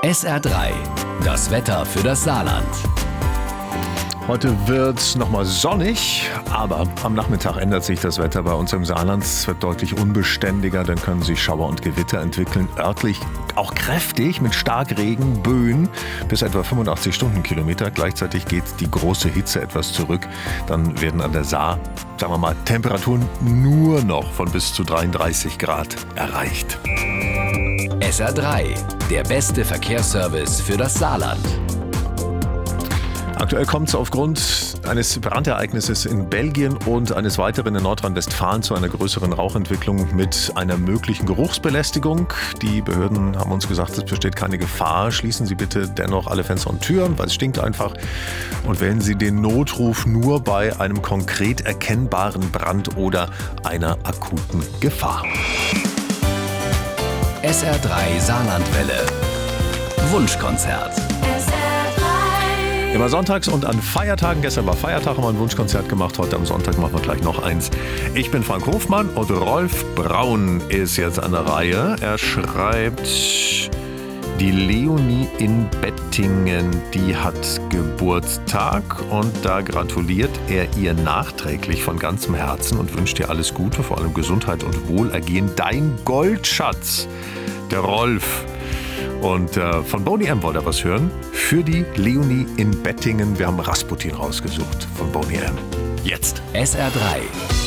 SR3, das Wetter für das Saarland. Heute wird nochmal sonnig, aber am Nachmittag ändert sich das Wetter bei uns im Saarland. Es wird deutlich unbeständiger, dann können sich Schauer und Gewitter entwickeln. Örtlich auch kräftig mit Starkregen, Böen bis etwa 85 Stundenkilometer. Gleichzeitig geht die große Hitze etwas zurück. Dann werden an der Saar, sagen wir mal, Temperaturen nur noch von bis zu 33 Grad erreicht. SR3, der beste Verkehrsservice für das Saarland. Aktuell kommt es aufgrund eines Brandereignisses in Belgien und eines weiteren in Nordrhein-Westfalen zu einer größeren Rauchentwicklung mit einer möglichen Geruchsbelästigung. Die Behörden haben uns gesagt, es besteht keine Gefahr. Schließen Sie bitte dennoch alle Fenster und Türen, weil es stinkt einfach. Und wählen Sie den Notruf nur bei einem konkret erkennbaren Brand oder einer akuten Gefahr. SR3 Saarlandwelle. Wunschkonzert. Immer sonntags und an Feiertagen. Gestern war Feiertag, haben wir ein Wunschkonzert gemacht. Heute am Sonntag machen wir gleich noch eins. Ich bin Frank Hofmann und Rolf Braun ist jetzt an der Reihe. Er schreibt, die Leonie in Bettingen, die hat Geburtstag und da gratuliert er ihr nachträglich von ganzem Herzen und wünscht ihr alles Gute, vor allem Gesundheit und Wohlergehen. Dein Goldschatz, der Rolf. Und von Boney M. wollte er was hören. Für die Leonie in Bettingen. Wir haben Rasputin rausgesucht von Boney M. Jetzt. SR3.